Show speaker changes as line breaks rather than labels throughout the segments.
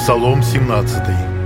Псалом 17.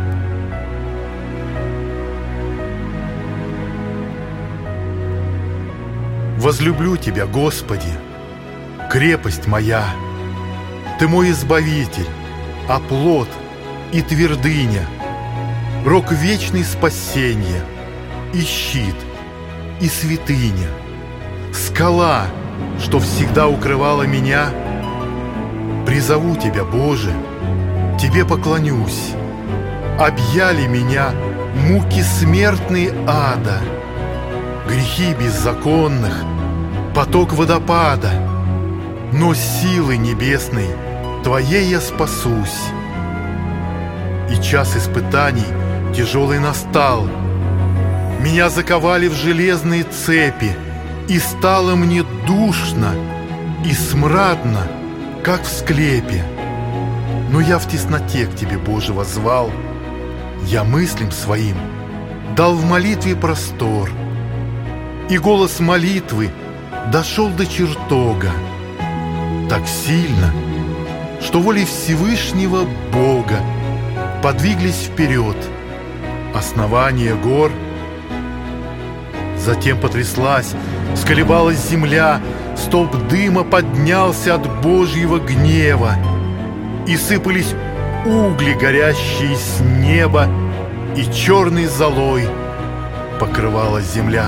Возлюблю Тебя, Господи, крепость моя. Ты мой избавитель, оплот и твердыня, рог вечный спасения, и щит, и святыня, скала, что всегда укрывала меня. Призову Тебя, Боже, Тебе поклонюсь. Объяли меня муки смертные ада, грехи беззаконных, поток водопада. Но силы небесной Твоей я спасусь. И час испытаний тяжелый настал. Меня заковали в железные цепи, и стало мне душно и смрадно, как в склепе. Но я в тесноте к Тебе, Боже, воззвал. Я мыслям своим дал в молитве простор, и голос молитвы дошел до чертога, так сильно, что волей Всевышнего Бога подвиглись вперед основания гор. Затем потряслась, сколебалась земля, столб дыма поднялся от Божьего гнева, и сыпались угли, горящие с неба, и черной золой покрывалась земля.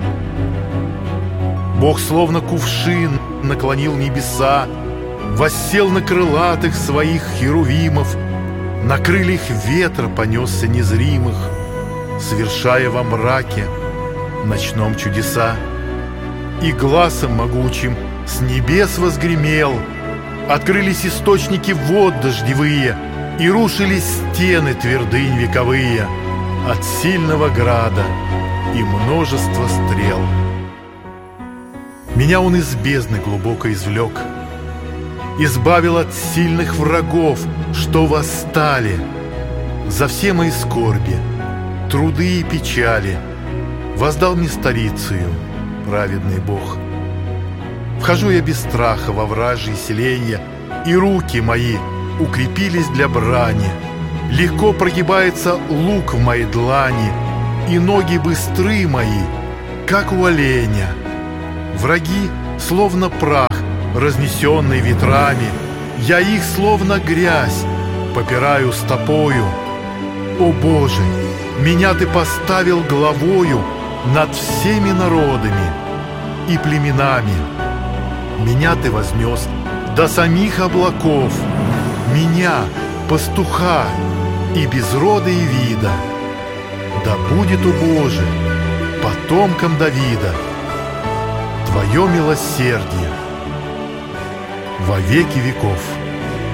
Бог словно кувшин наклонил небеса, воссел на крылатых своих херувимов, на крыльях ветра понесся незримых, совершая во мраке ночном чудеса. И гласом могучим с небес возгремел, открылись источники вод дождевые, и рушились стены твердынь вековые от сильного града и множества стрел. Меня Он из бездны глубоко извлек, избавил от сильных врагов, что восстали. За все мои скорби, труды и печали воздал мне столицею праведный Бог. Вхожу я без страха во вражьи селенья, и руки мои укрепились для брани. Легко прогибается лук в моей длани, и ноги быстры мои, как у оленя. Враги, словно прах, разнесенный ветрами, я их, словно грязь, попираю стопою. О Боже, меня Ты поставил главою над всеми народами и племенами. Меня Ты вознес до самих облаков, меня, пастуха и без рода и вида. Да будет, о Боже, потомкам Давида Твое милосердие во веки веков.